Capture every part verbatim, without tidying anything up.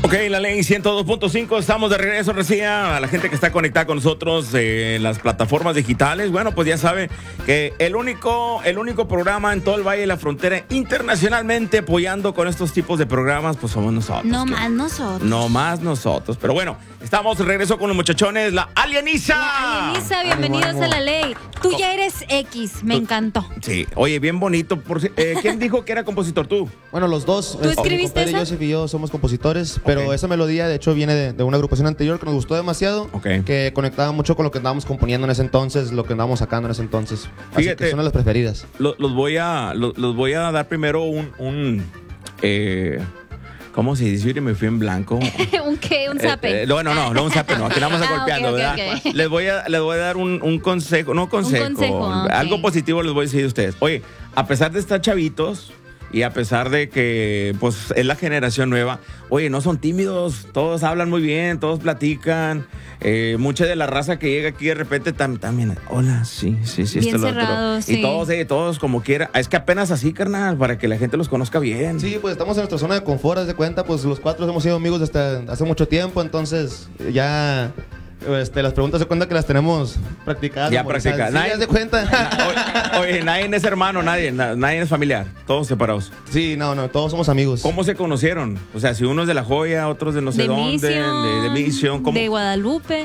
Ok, la ley ciento dos punto cinco, estamos de regreso recién a la gente que está conectada con nosotros en las plataformas digitales. Bueno, pues ya sabe que el único, el único programa en todo el Valle de la Frontera internacionalmente apoyando con estos tipos de programas, pues somos nosotros. No que, más nosotros. No más nosotros. Pero bueno, estamos de regreso con los muchachones, la Alienisa. La Alienisa, bienvenidos Ánimo, ánimo. a la ley. Tú ya eres X, me Tú- encantó. Sí, oye, bien bonito. Por, si- eh, ¿Quién dijo que era compositor tú? Bueno, los dos. ¿Tú este, mi escribiste compadre esa? Joseph y yo somos compositores, pero Ok. esa melodía de hecho viene de, de una agrupación anterior que nos gustó demasiado, Ok. que conectaba mucho con lo que andábamos componiendo en ese entonces, lo que andábamos sacando en ese entonces. Así Fíjate. que son de las preferidas. Lo- Los, voy a, lo- los, voy a dar primero un... un eh, ¿Cómo se dice? Me fui en blanco. ¿Un qué? ¿Un zape? Eh, eh, no, no, no, no un zape, no. Aquí vamos a Ah, golpeando, ok, ok, ¿verdad? ok. Les voy a, les voy a dar un, un consejo, no consejo, consejo, ah, ok. algo positivo les voy a decir a ustedes. Oye, a pesar de estar chavitos y a pesar de que pues es la generación nueva, oye, no son tímidos, todos hablan muy bien, todos platican. Eh, mucha de la raza que llega aquí de repente tam- también, hola, sí, sí, sí, Bien esto, lo otro. cerrados, Y sí. todos, eh, todos como quiera. Es que apenas así, carnal, para que la gente los conozca bien. Sí, pues estamos en nuestra zona de confort, haz de cuenta, pues los cuatro hemos sido amigos desde hace mucho tiempo, entonces ya este, las preguntas de cuenta que las tenemos practicadas. Ya memorizadas. practicadas. Sí, haz de cuenta. Oye, oye, nadie es hermano, nadie, na- nadie es familiar, todos separados. Sí, no, no, todos somos amigos. ¿Cómo se conocieron? O sea, si uno es de La Joya, otros de no sé de dónde, Mission, de, de Mission, ¿cómo? de Guadalupe.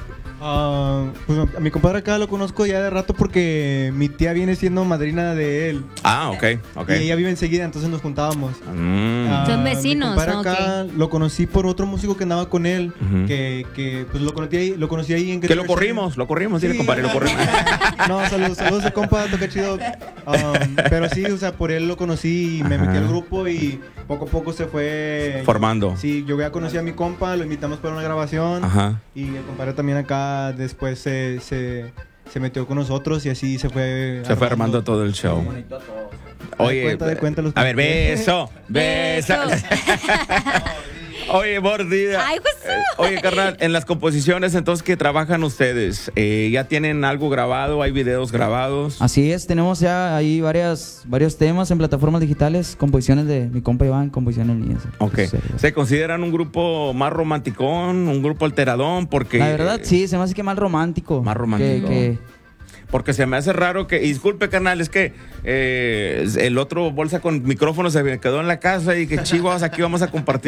Ah, pues a mi compadre acá lo conozco ya de rato porque mi tía viene siendo madrina de él. Ah, ok, ok. Y ella vive enseguida, entonces nos juntábamos. Mm. Ah, Son vecinos, Mi compadre ¿no? acá lo conocí por otro músico que andaba con él, Ujú. que, que pues lo conocí ahí, lo conocí ahí en Que lo corrimos, lo corrimos, dile, Sí. compadre, lo corrimos. No, saludos, saludos de compa, toca chido. Um, pero sí, o sea, por él lo conocí y me Ajá. metí al grupo y poco a poco se fue Formando. Sí, yo ya conocí a mi compa, lo invitamos para una grabación. Ajá. Y el compadre también acá después se, se, se metió con nosotros y así se fue Se fue armando todo el show. Oye, De cuenta, de cuenta los a ver, que- beso, beso. Beso. Oye, mordida. Ay, pues. Eh, Oye, carnal, en las composiciones, entonces, ¿qué trabajan ustedes? Eh, ¿Ya tienen algo grabado? ¿Hay videos grabados? Así es, tenemos ya ahí varias, varios temas en plataformas digitales, composiciones de mi compa Iván, composiciones mías. Ok. Sí, ¿Se consideran un grupo más romanticón, un grupo alteradón? Porque, La verdad, sí, se me hace que más romántico. Más romántico. Que, que- Porque se me hace raro que, y disculpe, carnal, es que eh, el otro bolsa con micrófono se me quedó en la casa y que chivas, aquí vamos a compartir.